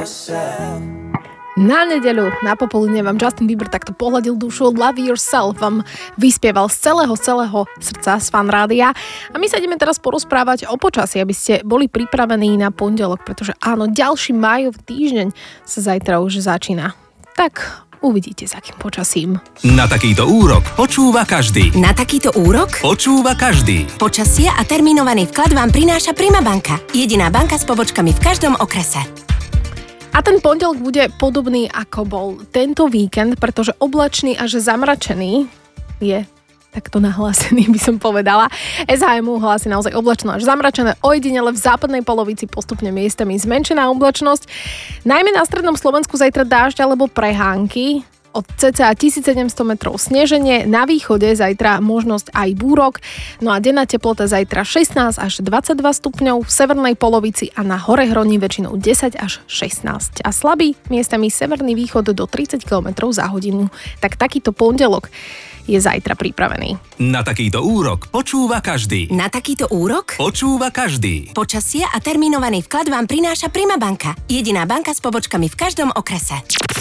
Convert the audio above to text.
Na nedeľu, na popoludne vám Justin Bieber takto pohľadil dušu. Love Yourself vám vyspieval z celého srdca z Fan Rádia. A my sa ideme teraz porozprávať o počasí, aby ste boli pripravení na pondelok, pretože áno, ďalší májový týždeň sa zajtra už začína. Tak uvidíte, s akým počasím. Na takýto úrok počúva každý. Na takýto úrok Počúva každý. počasie a termínovaný vklad vám prináša Prima banka. Jediná banka s pobočkami v každom okrese. A ten pondelok bude podobný, ako bol tento víkend, pretože oblačný až zamračený je takto nahlásený, by som povedala. SHMU hlási naozaj oblačno až zamračené, ojedinele v západnej polovici postupne miestami zmenšená oblačnosť. Najmä na strednom Slovensku zajtra dážď alebo prehánky, od cca 1700 metrov sneženie, na východe zajtra možnosť aj búrok, no a denná teplota zajtra 16 až 22 stupňov, v severnej polovici a na hore hroní väčšinou 10 až 16 a slabý miestami severný východ do 30 km za hodinu. Tak takýto pondelok je zajtra pripravený. Na takýto úrok počúva každý. Na takýto úrok Počúva každý. počasie a termínovaný vklad vám prináša Prima banka. Jediná banka s pobočkami v každom okrese.